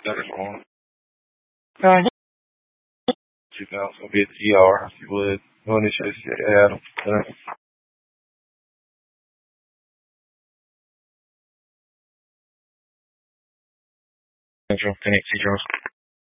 That is wrong. Uh, 2000 will be at the ER, if you would. No initials, Adam. Central, Phoenix, Central.